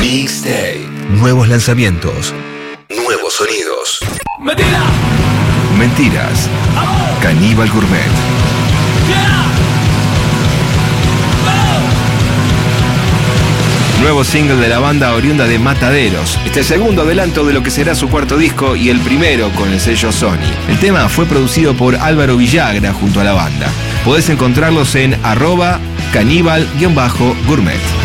Mixtape. Nuevos lanzamientos. Nuevos sonidos. ¡Mentira! Mentiras. Caníbal Gourmet. Nuevo single de la banda oriunda de Mataderos. Este segundo adelanto de lo que será su cuarto disco y el primero con el sello Sony. El tema fue producido por Álvaro Villagra junto a la banda. Podés encontrarlos en @caníbal_gourmet.